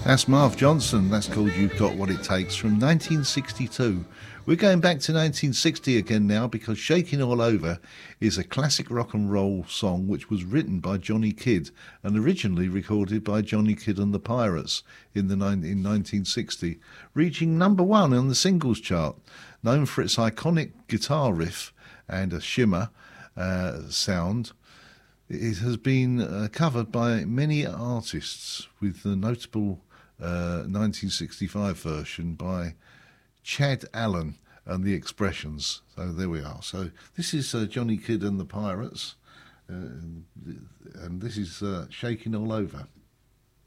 That's Marv Johnson. That's called You've Got What It Takes from 1962. We're going back to 1960 again now because Shakin' All Over is a classic rock and roll song which was written by Johnny Kidd and originally recorded by Johnny Kidd and the Pirates in 1960, reaching number one on the singles chart. Known for its iconic guitar riff and a shimmer sound, it has been covered by many artists, with the notable 1965 version by Chad Allen and the Expressions. So there we are. So this is Johnny Kidd and the Pirates, and this is Shakin' All Over.